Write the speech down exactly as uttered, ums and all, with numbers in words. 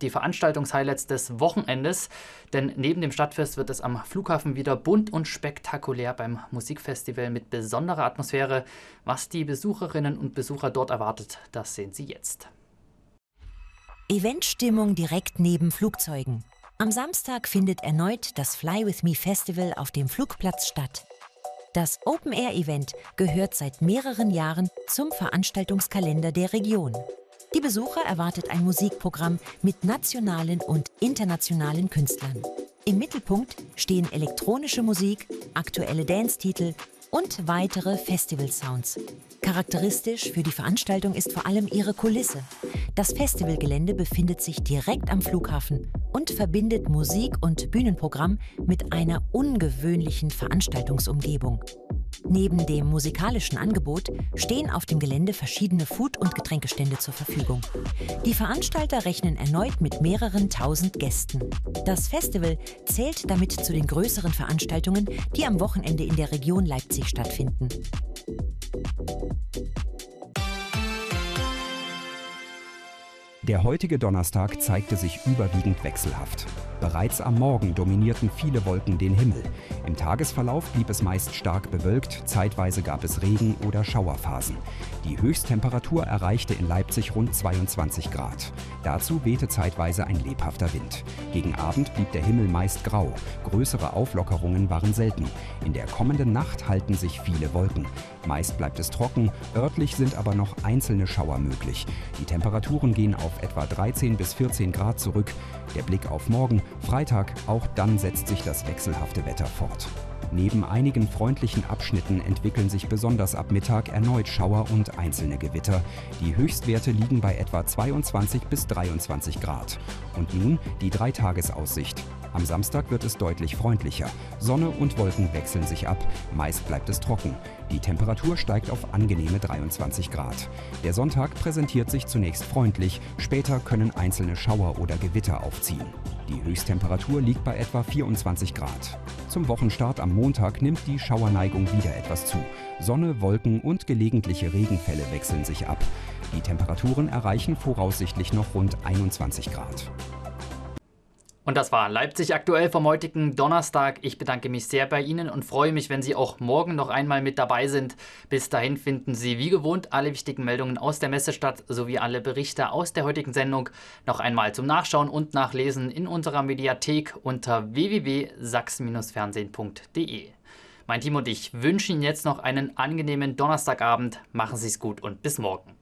die Veranstaltungshighlights des Wochenendes. Denn neben dem Stadtfest wird es am Flughafen wieder bunt und spektakulär beim Musikfestival mit besonderer Atmosphäre. Was die Besucherinnen und Besucher dort erwartet, das sehen Sie jetzt. Eventstimmung direkt neben Flugzeugen. Am Samstag findet erneut das Fly With Me Festival auf dem Flugplatz statt. Das Open-Air-Event gehört seit mehreren Jahren zum Veranstaltungskalender der Region. Die Besucher erwartet ein Musikprogramm mit nationalen und internationalen Künstlern. Im Mittelpunkt stehen elektronische Musik, aktuelle Dance-Titel und weitere Festival-Sounds. Charakteristisch für die Veranstaltung ist vor allem ihre Kulisse. Das Festivalgelände befindet sich direkt am Flughafen und verbindet Musik- und Bühnenprogramm mit einer ungewöhnlichen Veranstaltungsumgebung. Neben dem musikalischen Angebot stehen auf dem Gelände verschiedene Food- und Getränkestände zur Verfügung. Die Veranstalter rechnen erneut mit mehreren tausend Gästen. Das Festival zählt damit zu den größeren Veranstaltungen, die am Wochenende in der Region Leipzig stattfinden. Der heutige Donnerstag zeigte sich überwiegend wechselhaft. Bereits am Morgen dominierten viele Wolken den Himmel. Im Tagesverlauf blieb es meist stark bewölkt, zeitweise gab es Regen- oder Schauerphasen. Die Höchsttemperatur erreichte in Leipzig rund zweiundzwanzig Grad. Dazu wehte zeitweise ein lebhafter Wind. Gegen Abend blieb der Himmel meist grau. Größere Auflockerungen waren selten. In der kommenden Nacht halten sich viele Wolken. Meist bleibt es trocken, örtlich sind aber noch einzelne Schauer möglich. Die Temperaturen gehen auf etwa dreizehn bis vierzehn Grad zurück. Der Blick auf morgen, Freitag, auch dann setzt sich das wechselhafte Wetter fort. Neben einigen freundlichen Abschnitten entwickeln sich besonders ab Mittag erneut Schauer und einzelne Gewitter. Die Höchstwerte liegen bei etwa zweiundzwanzig bis dreiundzwanzig Grad. Und nun die Dreitagesaussicht. Am Samstag wird es deutlich freundlicher. Sonne und Wolken wechseln sich ab, meist bleibt es trocken. Die Temperatur steigt auf angenehme dreiundzwanzig Grad. Der Sonntag präsentiert sich zunächst freundlich, später können einzelne Schauer oder Gewitter aufziehen. Die Höchsttemperatur liegt bei etwa vierundzwanzig Grad. Zum Wochenstart am Montag nimmt die Schauerneigung wieder etwas zu. Sonne, Wolken und gelegentliche Regenfälle wechseln sich ab. Die Temperaturen erreichen voraussichtlich noch rund einundzwanzig Grad. Und das war Leipzig aktuell vom heutigen Donnerstag. Ich bedanke mich sehr bei Ihnen und freue mich, wenn Sie auch morgen noch einmal mit dabei sind. Bis dahin finden Sie wie gewohnt alle wichtigen Meldungen aus der Messestadt sowie alle Berichte aus der heutigen Sendung noch einmal zum Nachschauen und Nachlesen in unserer Mediathek unter w w w punkt sachsen fernsehen punkt d e. Mein Team und ich wünschen Ihnen jetzt noch einen angenehmen Donnerstagabend. Machen Sie es gut und bis morgen.